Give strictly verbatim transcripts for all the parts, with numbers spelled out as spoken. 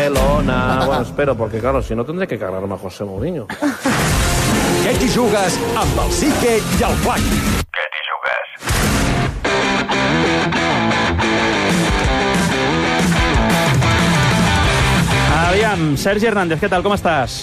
Barcelona. Bueno, espero, porque claro, si no tendré que cargarme a José Mourinho. Què t'hi jugues amb el Sique i el Flaqui? Què t'hi jugues? Aviam, Sergi Hernández, què tal, com estàs?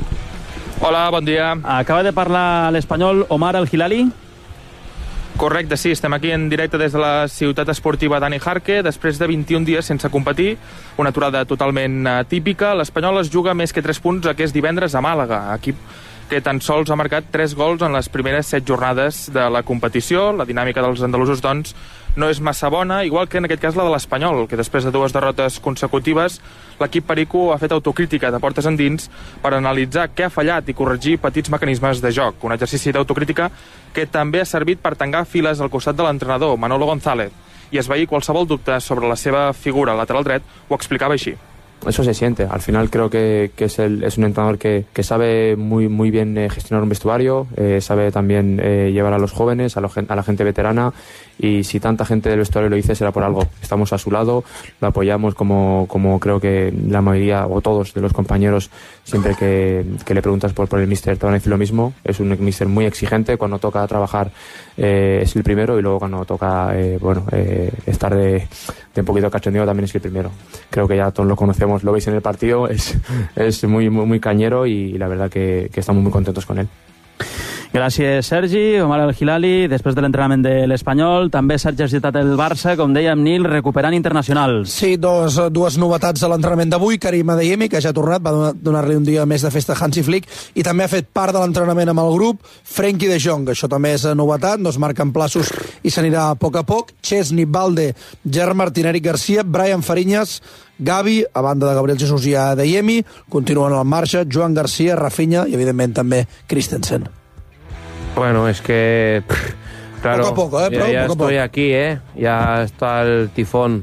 Hola, bon dia. Acaba de parlar l'espanyol Omar El Hilali? Correcte, sí, estem aquí en directe des de la ciutat esportiva Dani Jarque, després de vint-i-un dies sense competir, una aturada totalment atípica. L'Espanyol es juga més que tres punts aquest divendres a Màlaga, equip que tan sols ha marcat tres gols en les primeres set jornades de la competició. La dinàmica dels andalusos, doncs, no és massa bona, igual que en aquest cas la de l'Espanyol, que després de dues derrotes consecutives, l'equip perico ha fet autocrítica de portes endins per analitzar què ha fallat i corregir petits mecanismes de joc. Un exercici d'autocrítica que també ha servit per tancar files al costat de l'entrenador, Manolo González, i esvair qualsevol dubte sobre la seva figura lateral dret. Ho explicava així. Eso se siente. Al final creo que, que es, el, es un entrenador que, que sabe muy, muy bien eh, gestionar un vestuario, eh, sabe también eh, llevar a los jóvenes, a, lo, a la gente veterana, y si tanta gente del vestuario lo dice será por algo. Estamos a su lado, lo apoyamos como, como creo que la mayoría o todos de los compañeros, siempre que, que le preguntas por, por el míster te van a decir lo mismo. Es un míster muy exigente, cuando toca trabajar eh, es el primero, y luego cuando toca eh, bueno eh, estar de, de un poquito cachondeo también es el primero. Creo que ya todos lo conocemos, lo veis en el partido, es, es muy, muy, muy cañero, y la verdad que, que estamos muy contentos con él. Gràcies, Sergi. Omar El Hilali, després de l'entrenament de l'Espanyol. També Sergi ha citat el Barça, com dèiem, Nil, recuperant internacionals. Sí, dos, dues novetats a l'entrenament d'avui. Karim Adeyemi, que ja ha tornat, va donar-li un dia més de festa a Hansi Flick, i també ha fet part de l'entrenament amb el grup Frenkie de Jong. Això també és novetat, no es marquen plaços i s'anirà a poc a poc. Chesney, Balde, Gerard Martín, Eric Garcia, Brian Fariñas, Gavi, a banda de Gabriel Jesús i Adeyemi, continuen al marxa Joan Garcia, Rafinha i, evidentment, també Christensen. Bueno, es que... Claro, poco a poco, ¿eh? Pero ya, ya poco a estoy poco. aquí, ¿eh? Ya está el tifón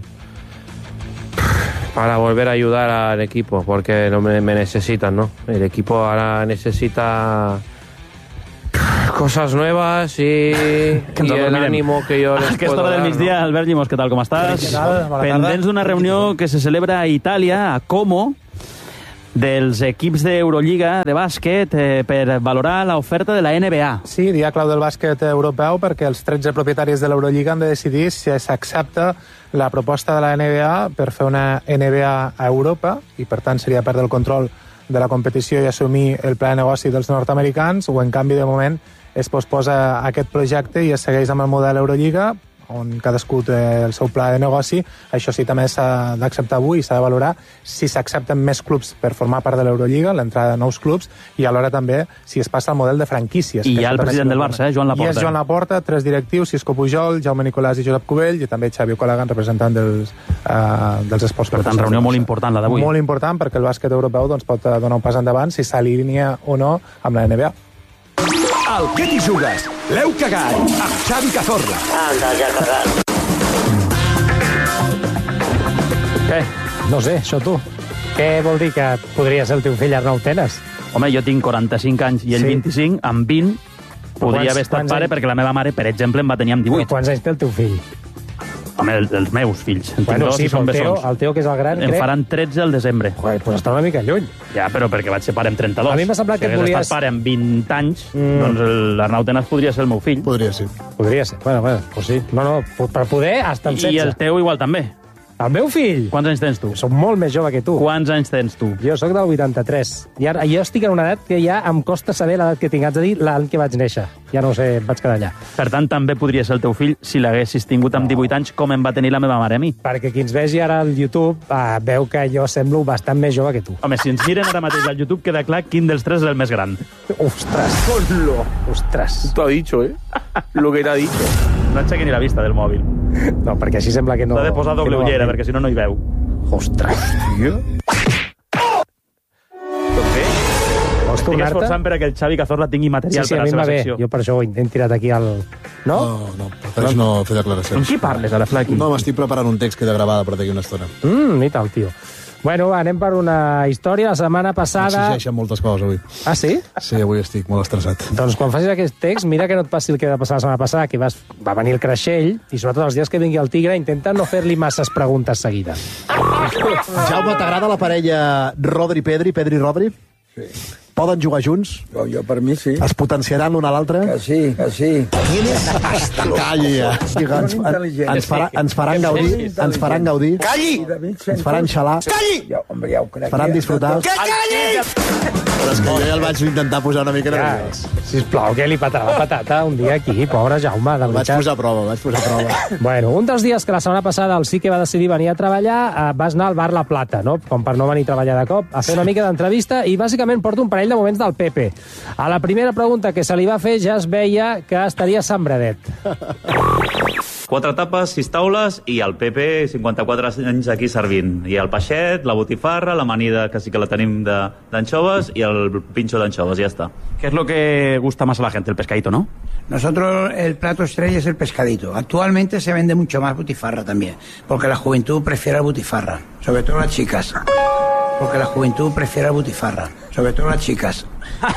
para volver a ayudar al equipo, porque no me, me necesitan, ¿no? El equipo ahora necesita cosas nuevas y, y el ánimo que yo les Aquesta puedo hora del dar, migdia, ¿no? Albert Llimós, què tal, com estàs? Pendents d'una reunió que se celebra a Itàlia, a Como, dels equips d'Eurolliga de bàsquet eh, per valorar l'oferta de la N B A. Sí, dia clau del bàsquet europeu, perquè els tretze propietaris de l'Eurolliga han de decidir si s'accepta la proposta de la N B A per fer una N B A a Europa, i per tant seria perdre el control de la competició i assumir el pla de negoci dels nord-americans, o en canvi de moment es posposa aquest projecte i es segueix amb el model Eurolliga, on cadascú té el seu pla de negoci. Això sí, també s'ha d'acceptar avui i s'ha de valorar si s'accepten més clubs per formar part de l'Eurolliga, l'entrada de nous clubs, i alhora també si es passa al model de franquícies. I hi ha el president del Barça, eh, Joan Laporta. I és Joan Laporta, tres directius, Cisco Pujol, Jaume Nicolàs i Josep Cubell, i també Xavi Colagan, representant dels, uh, dels esports. Per tant, reunió molt important, la d'avui. Molt important, perquè el bàsquet europeu doncs, pot donar un pas endavant si s'alinea o no amb la N B A. El Què t'hi jugues? L'heu cagat amb Xavi Cazorla. Anda, ja cagat. Què? No sé, això tu. Què vol dir que podria ser el teu fill Arnau Tenas? Home, jo tinc quaranta-cinc anys i ell Sí. vint-i-cinc, amb vint podria Quants- haver estat quants pare, anys? perquè la meva mare, per exemple, em va tenir amb divuit. Però quants anys té el teu fill? Home, el, els meus fills. En tinc Bueno, dos sí, i són però el Teo, bessons. el Teo, que és el gran, Em crec... faran tretze al desembre. Joder, doncs està una mica lluny. Ja, però perquè vaig ser pare amb trenta-dos. A mi m'ha semblat que si hagués volies- estat pare amb vint anys, Mm. doncs l'Arnau Tenas podria ser el meu fill. Podria ser. Podria ser. Bueno, bueno, doncs sí. No, no, per poder, hasta amb I setze. el teu igual també. El meu fill? Quants anys tens tu? Soc molt més jove que tu. Quants anys tens tu? Jo sóc del vuitanta-tres. I ara, jo estic en una edat que ja em costa saber l'edat que tinc. Haig de dir l'any que vaig néixer. Ja no ho sé, em vaig quedar allà. Per tant, també podria ser el teu fill si l'haguessis tingut amb divuit anys, com em va tenir la meva mare a mi. Perquè qui ens vegi ara al YouTube eh, veu que jo semblo bastant més jove que tu. Home, si ens miren ara mateix al YouTube, queda clar quin dels tres és el més gran. Ostres! Ponlo! Ostres! T'ho ha dicho, ¿eh? Lo que t'ha dicho. No aixequi ni la vista del mòbil. No, perquè així sembla que no... T'ha de posar doble que no ullera, va bé. perquè si no, no hi veu. Ostres! Hòstia. Vols Estic tornar-te? esforçant perquè el Xavi Cazorla tingui Sí, material sí, per a a la mi em seva va bé. secció. Jo per això ho he tirat aquí al... No? No, no, prefereix no fer declaracions. Amb qui parles, ara, Flaqui? No, m'estic preparant un text que he de gravar per d'aquí una estona. Mm, i tal, tio. Bueno, va, anem per una història. La setmana passada... M'exigeixen moltes coses avui. Ah, sí? Sí, avui estic molt estressat. Doncs quan facis aquest text, mira que no et passi el que va passar la setmana passada, que vas, va venir el Creixell, i sobretot els dies que vingui el Tigre, intenta no fer-li masses preguntes seguides. Jaume, t'agrada la parella Rodri-Pedri, Pedri-Rodri? Sí. Poden jugar junts? Jo, jo per mi sí. Es potenciaran l'un a l'altre? Que sí, que sí. Quines... Calli, ja. Ens, ens, farà, ens faran gaudir, ens faran gaudir. Calli! Ens faran xalar. Calli! Ja, home, ja ho crec. Faran disfrutar. Que calli! Però és que jo ja el vaig intentar posar una mica nerviós. Ja, sisplau, que li patarà la patata un dia aquí, pobre Jaume. El vaig posar a prova, vaig posar a prova. Bueno, un dels dies que la setmana passada el sí que va decidir venir a treballar, eh, vas anar al bar La Plata, no? Com per no venir a treballar de cop, a fer una mica d'entrevista, i bàsicament porta un parell de moments del Pepe. A la primera pregunta que se li va fer ja es veia que estaria sembradet. Quatre tapes, sis taules i el Pepe, cinquanta-quatre anys aquí servint. I el peixet, la botifarra, l'amanida, que sí que la tenim d'anxoves, i el pinxo d'anxoves, ja està. ¿Qué es lo que gusta más a la gente? El pescadito, ¿no? Nosotros el plato estrella es el pescadito. Actualmente se vende mucho más butifarra también, porque la juventud prefiere la butifarra, sobre todo las chicas. Porque la juventud prefiere la butifarra, sobre todo las chicas.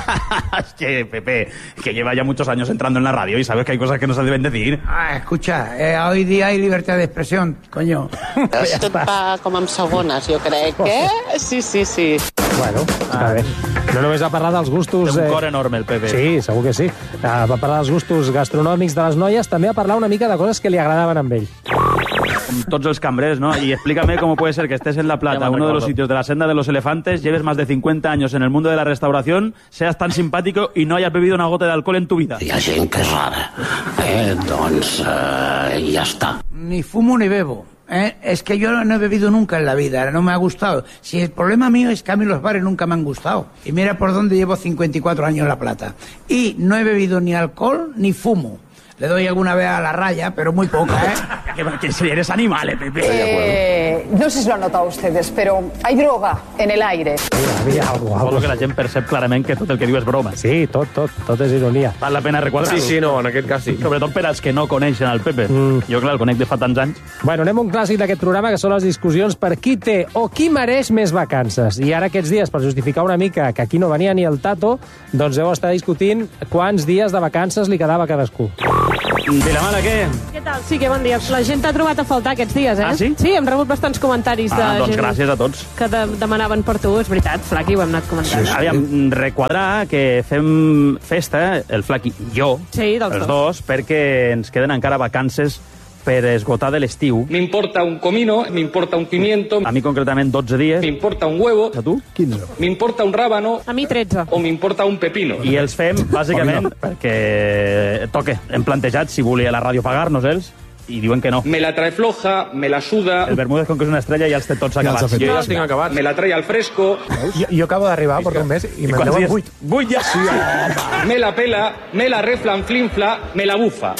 Es que, Pepe, que lleva ya muchos años entrando en la radio y sabes que hay cosas que no se deben decir. Ah, escucha, eh, hoy día hay libertad de expresión, coño. Tot va com amb segones, jo crec, eh? Sí, sí, sí. Bueno, està bé. No només va parlar dels gustos... Té un cor enorme, el Pepe. Sí, segur que sí. Va parlar dels gustos gastronòmics de les noies, també va parlar una mica de coses que li agradaven amb ell. Como todos los cambrers, ¿no? Y explícame cómo puede ser que estés en La Plata, uno de los sitios de la senda de los elefantes, lleves más de cincuenta años en el mundo de la restauración, seas tan simpático y no hayas bebido una gota de alcohol en tu vida. Hi ha gent que és rara. Eh, doncs eh, ja està. Ni fumo ni bebo. ¿Eh? Es que yo no he bebido nunca en la vida, no me ha gustado. Si el problema mío es que a mí los bares nunca me han gustado. Y mira por dónde llevo cincuenta y cuatro años en La Plata. Y no he bebido ni alcohol ni fumo. Le doy alguna vez a la raya, pero muy poca, ¿eh? Que si eres animal, ¿eh, Pepe? Eh, no sé si lo han notado ustedes, pero hay droga en el aire. Mira, mira, algo, algo. Suposo que la gent percep clarament que tot el que diu és broma. Sí, tot, tot, tot és ironia. Val la pena requadrar-ho. Sí, sí, no, en aquest cas sí. Sobretot per als que no coneixen el Pepe. Mm. Jo, clar, el conec de fa tants anys. Bueno, anem a un clàssic d'aquest programa, que són les discussions per qui té o qui mereix més vacances. I ara aquests dies, per justificar una mica que aquí no venia ni el Tato, doncs heu estar discutint quants dies de vacances li quedava a cadascú. Vilamala, què? Què tal? Sí, que bon dia. La gent t'ha trobat a faltar aquests dies, eh? Ah, sí? Sí, hem rebut bastants comentaris de ah, doncs gent gràcies a tots. que de demanaven per tu. És veritat, Flaqui, ho hem anat comentant. Sí, sí. Aviam, requadrar que fem festa, el Flaqui i jo, sí, els dos. dos, perquè ens queden encara vacances per esgotar de l'estiu. Me importa un comino, me importa un pimiento. A mi concretament dotze dies. Me importa un huevo. A tu? quinze. Me importa un rábano. A mi tretze. O me importa un pepino. I els fem, bàsicament, perquè toque. Hem plantejat si volia la ràdio pagar-nos ells, i diuen que no. Me la trae floja, me la suda... El Bermúdez, com que és una estrella, ja els té tots acabats. Jo ja els tinc acabats. Me la trae al fresco... Jo, jo acabo d'arribar per un mes i me'n deuen vuit. Vuit ja! Sí, me la pela, me la reflanflinfla, me la bufa.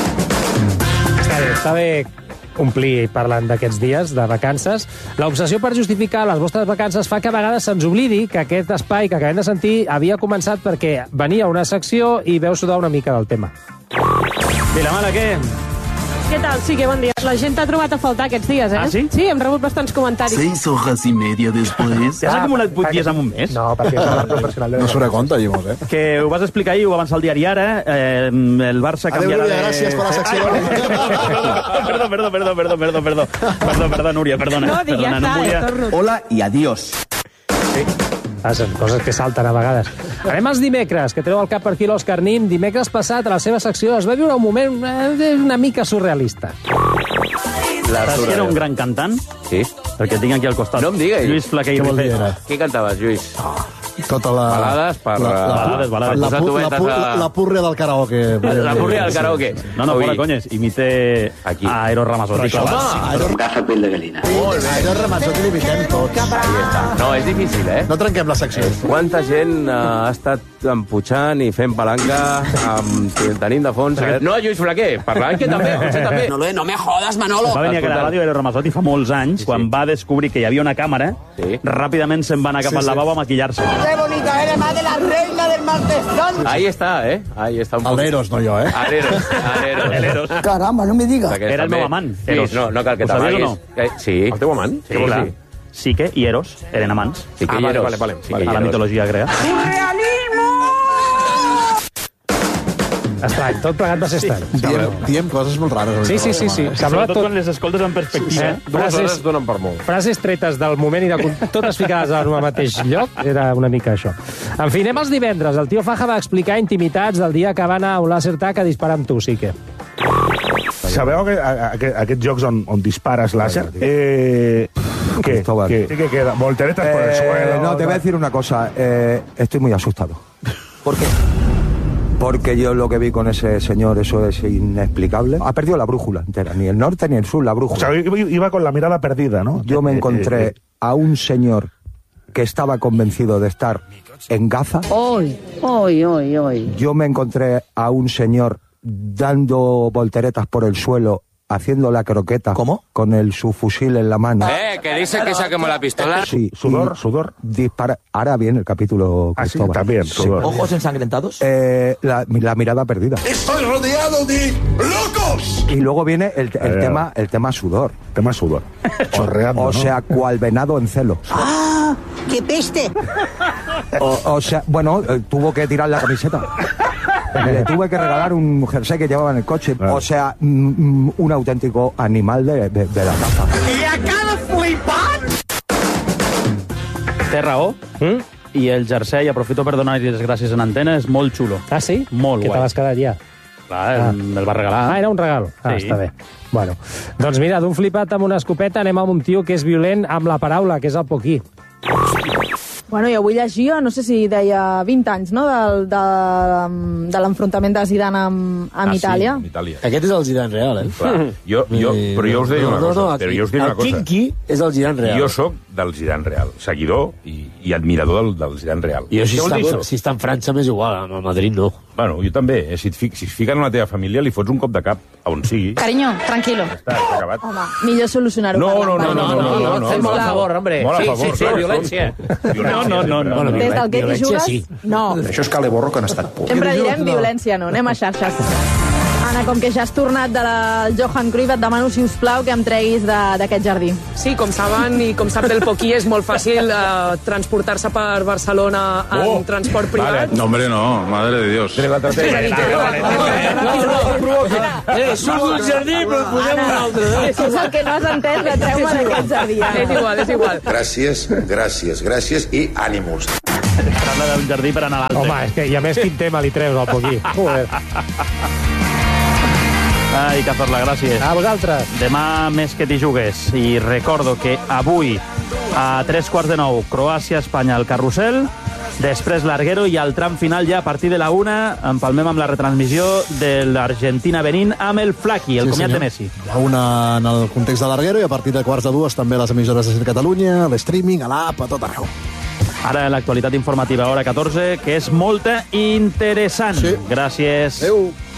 Està bé, està bé omplir parlant d'aquests dies de vacances. L'obsessió per justificar les vostres vacances fa que a vegades se'ns oblidi que aquest espai que acabem de sentir havia començat perquè venia una secció i veu sudar una mica del tema. Vilamala, què? Què tal? Sí, que bon dia. La gent t'ha trobat a faltar aquests dies, eh? Ah, sí? Sí, hem rebut bastants comentaris. Seis hojas y media después. Ja s'ha acumulat vuit dies en un mes? No, perquè és el professional de... No surt a compte, llavors, eh? Que ho vas explicar ahir, ho va avançar el diari Ara, eh, el Barça canviarà de... Adéu, Núria, gràcies per la secció. Perdó, perdó, perdó, perdó, perdó, perdó. Perdó, perdó, Núria, perdona. No, dic, ja perdona, està, no volia... torno. Hola y adiós. Sí. Passen coses que salten a vegades. Anem als dimecres, que treu el cap per aquí l'Òscar Nin. Dimecres passat, a la seva secció, es va viure un moment eh, una mica surrealista. Saps que era un gran cantant? Sí. Perquè tinc aquí al costat. No em diguis. Lluís Flaquer i Rifet. Què cantaves, Lluís? Tota la... Balades per... La, la, balades, balades. La, pu, la, pu, la, la purria del karaoke. La purria del karaoke. No, no, fora conyes. Imite Aquí. a Eros Ramazzotti. Home! Gafa pell de gallina. Molt bé. Aero Ramazzotti l'imitem tots. Ahí està. No, és difícil, eh? No trenquem la secció. Quanta gent uh, ha estat emputxant i fent palanca amb... tenint de fons... Perquè... No, Lluís Flaquer, parlant que també, potser també. No, no me jodas, Manolo. Va venir a la ràdio Eros Ramazzotti fa molts anys, sí, sí. quan va descobrir que hi havia una càmera, sí. ràpidament se'n va anar cap sí, al lavabo a maquillar-se. ¡Qué bonita eres, más de la reina del martes santo! Ahí està, eh? Ahí està un poc... Aleros, no jo, eh? Aleros, Aleros. Aleros. Caramba, no me digas. Era el meu amant. Sí, no, no cal que t'amaguis. No? Sí. El teu amant? Sí, clar. Psique i Eros eren amants. Psique i Eros. Vale, vale, vale. A la mitologia grega. Estrany, tot plegat va ser estrany. Diem, diem coses molt rares. Sí, sí, sí. sí. Sobretot tot... quan les escoltes en perspectiva. Eh? Frases, donen per molt. Frases tretes del moment i de... totes ficades al mateix lloc. Era una mica això. En fi, anem als divendres. El tio Faja va explicar intimitats del dia que va anar a un laser tag a disparar amb tu, sí que... Sabeu que, a, a, aquests jocs on, on disparas láser? Eh, ¿Qué? ¿Qué? ¿Qué queda? ¿Volteretas eh, por el suelo? No, te voy a decir una cosa. Eh, estoy muy asustado. ¿Por qué? Porque yo lo que vi con ese señor, eso es inexplicable. Ha perdido la brújula entera, ni el norte ni el sur, la brújula. O sea, iba con la mirada perdida, ¿no? Yo me encontré a un señor que estaba convencido de estar en Gaza. Hoy, hoy, hoy, hoy. Yo me encontré a un señor dando volteretas por el suelo, haciendo la croqueta. ¿Cómo? Con el subfusil en la mano. Eh, que dice que saquemos la pistola. Sí. Sudor, sudor. Dispara. Ahora viene el capítulo Ah, sí, Cristóbal. también, sudor. Sí. ¿Ojos ensangrentados? Eh, la, la mirada perdida. ¡Estoy rodeado de locos! Y luego viene el, el Eh. tema el tema sudor. Tema sudor. Chorreando, O ¿no? sea, cual venado en celo. ¡Ah! ¡Qué peste! O, o sea, bueno, eh, tuvo que tirar la camiseta. Le tuve que regalar un jersey que llevaba en el coche. O sea, mm, un auténtico animal de, de, de la raza. I acaba flipat! Té raó. Mm? I el jersei, aprofito per donar-li les gràcies en antena, és molt xulo. Ah, sí? Molt Que guai. te l'has quedat ja. Clar, ah. el va regalar. Ah, era un regal. Ah, Sí. està bé. Bueno, doncs mira, d'un flipat amb una escopeta anem amb un tio que és violent amb la paraula, que és el Poquí. Bueno, jo avui llegia, no sé si deia vint anys, no?, del, de, de l'enfrontament de Zidane amb, amb Ah, sí, Itàlia. amb Itàlia. Aquest és el Zidane real, eh? Clar, jo, jo, però jo us deia no, una no, cosa. no, però aquí, jo us dic una el cosa. Quinqui és el Zidane real. Jo sóc del Zidane real, seguidor i, i admirador del, del Zidane real. Jo, si Què vol dir està, això? si està en França, m'és igual, a Madrid no. Bueno, jo també. Eh? Si, et fi, si es fiquen en la teva família, li fots un cop de cap a on sigui. Carinyo, tranquilo. Està, està acabat. Home, millor solucionar-ho. No, no, parlant. no, no, no, no, no. Fem molt a favor, hombre. Molt a Sí, favor, sí, sí, clar, violència. No, no, no, no. Bueno, Des del que hi jugues, sí. no. Això és cale borro que han estat por. Sempre direm violència, no. Anem a xarxes. Anna, com que ja has tornat de la Johan Cruyff, et demano, si us plau, que em treguis de- d'aquest jardí. Sí, com saben i com sap el Poquí, és molt fàcil eh, transportar-se per Barcelona en Oh, transport privat. No, hombre, no. Madre de Dios. Eh, surt d'un jardí, però en posem un altre. Eh? Si és el que no has entès, la treu-me d'aquest jardí. Anna. És igual, és igual. Gràcies, gràcies, gràcies i ànimos. Parla d'un jardí per anar a l'altre. Home, és que, i a més, quin tema li treus al Poquí. Joder. Ai, Cazorla, gràcies. A vosaltres. Demà més que t'hi jugues. I recordo que avui, a tres quarts de nou, Croàcia-Espanya al Carrusel, després l'Arguero i al tram final ja a partir de la una empalmem amb la retransmissió de l'Argentina-Benín amb el Flaqui, el Sí, comiat de senyor. Messi. La una en el context de l'Arguero i a partir de quarts de dues també les emissores de Catalunya, l'streaming, a l'app, a tot arreu. Ara l'actualitat informativa, hora catorze, que és molta interessant. Sí. Gràcies. Adéu.